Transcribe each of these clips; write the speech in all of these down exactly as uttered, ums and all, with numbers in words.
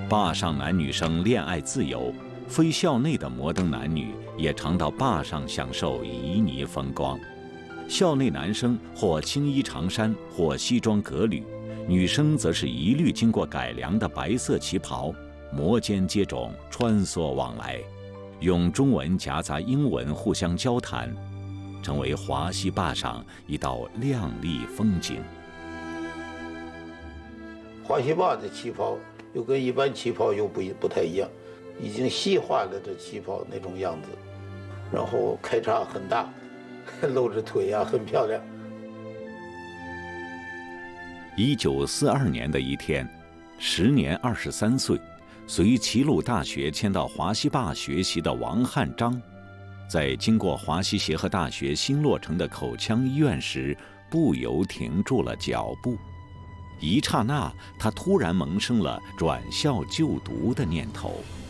坝上男女生恋爱自由，非校内的摩登男女也常到坝上享受旖旎风光。校内男生或青衣长衫，或西装革履，女生则是一律经过改良的白色旗袍，摩肩接踵，穿梭往来，用中文夹杂英文互相交谈，成为华西坝上一道亮丽风景。 华西坝的旗袍又跟一般旗袍又不不太一样，已经细化了这旗袍那种样子，然后开叉很大，露着腿啊，很漂亮。 一九四二年的一天，时年二十三岁，随齐鲁大学迁到华西坝学习的王汉章，在经过华西协和大学新落成的口腔医院时，不由停住了脚步。一刹那，他突然萌生了转校就读的念头。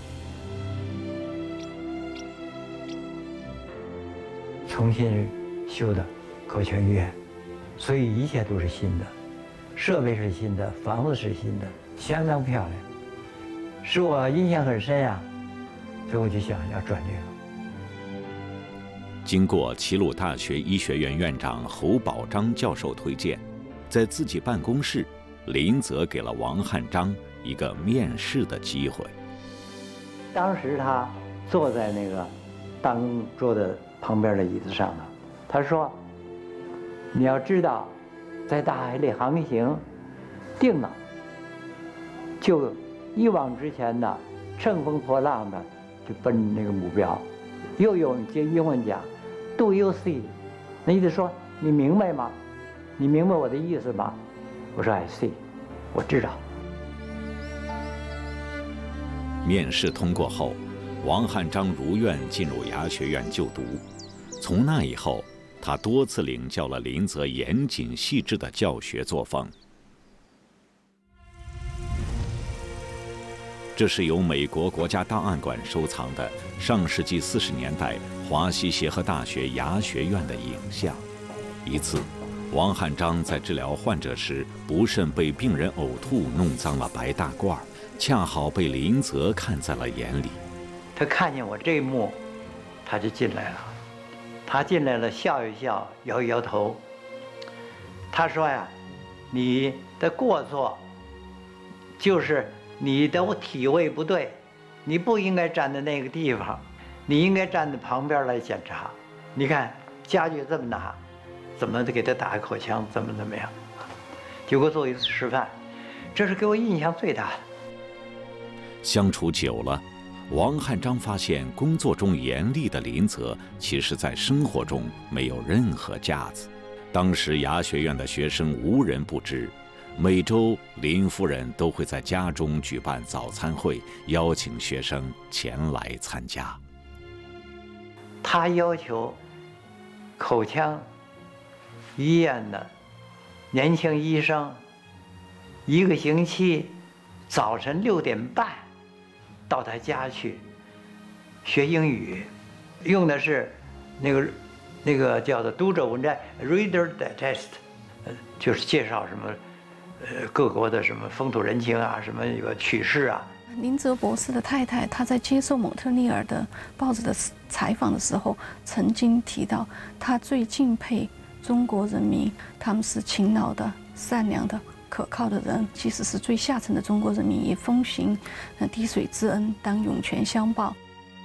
重新修的口腔医院，所以一切都是新的，设备是新的，房子是新的，相当漂亮，使我印象很深啊。所以我就想要转这个。 经过齐鲁大学医学院院长侯宝章教授推荐，在自己办公室，林则给了王汉章一个面试的机会。 当时他坐在那个办公桌的旁边的椅子上呢，他说：“你要知道，在大海里航行，定了，就一往直前的，乘风破浪的，就奔那个目标。又用英文讲 ，Do you see？ 那意思说你明白吗？你明白我的意思吗？”我说 I see， 我知道。 面试通过后，王汉章如愿进入牙学院就读。从那以后，他多次领教了林则严谨细致的教学作风。这是由美国国家档案馆收藏的上世纪四十年代华西协和大学牙学院的影像。一次，王汉章在治疗患者时，不慎被病人呕吐弄脏了白大褂，恰好被林则看在了眼里。 他看见我这一幕，他就进来了。他进来了，笑一笑，摇一摇头。他说呀：“你的过错就是你的体位不对，你不应该站在那个地方，你应该站在旁边来检查。你看家具这么大，怎么给他打口腔，怎么怎么样，就给我做一次示范。这是给我印象最大的。” 相处久了，王汉章发现工作中严厉的林则，其实在生活中没有任何架子。当时牙学院的学生无人不知，每周林夫人都会在家中举办早餐会，邀请学生前来参加。 他要求口腔医院的年轻医生一个星期早晨六点半到他家去学英语，用的是那个那个叫做读者文摘 （Reader Digest）， 呃，就是介绍什么呃各国的什么风土人情啊，什么一个趣事啊。 林则博士的太太，她在接受蒙特利尔的报纸的采访的时候，曾经提到，她最敬佩中国人民，他们是勤劳的、善良的、可靠的人，即使是最下层的中国人民，也奉行“滴水之恩，当涌泉相报”。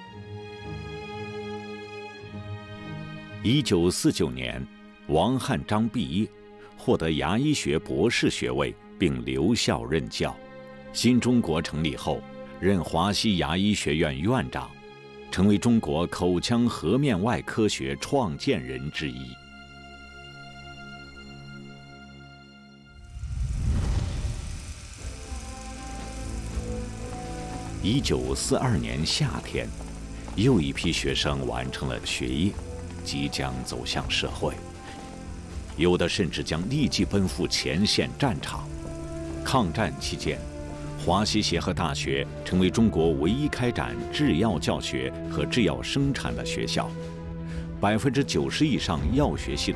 一九四九年，王汉章毕业，获得牙医学博士学位，并留校任教。新中国成立后，任华西牙医学院院长，成为中国口腔颌面外科学创建人之一。一九四二年夏天，又一批学生完成了学业，即将走向社会，有的甚至将立即奔赴前线战场。抗战期间，华西协和大学成为中国唯一开展制药教学和制药生产的学校，百分之九十以上药学系